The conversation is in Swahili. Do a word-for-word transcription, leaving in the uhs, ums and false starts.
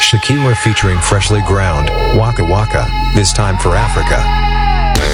Shakira featuring Freshly Ground, Waka Waka, this time for Africa.